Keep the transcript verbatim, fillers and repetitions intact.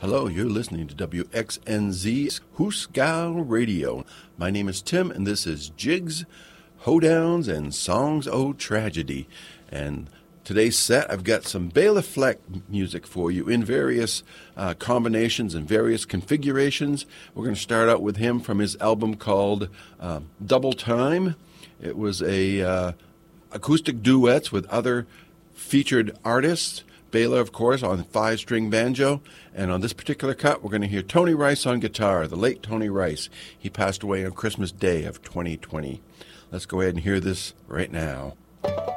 Hello, you're listening to W X N Z Hoosegow Radio. My name is Tim, and this is Jigs, Hoedowns, and Songs O' Tragedy. And today's set, I've got some Bela Fleck music for you in various uh, combinations and various configurations. We're going to start out with him from his album called uh, Double Time. It was a uh, acoustic duets with other featured artists. Bela, of course, on five-string banjo. And on this particular cut, we're going to hear Tony Rice on guitar, the late Tony Rice. He passed away on Christmas Day of twenty twenty. Let's go ahead and hear this right now.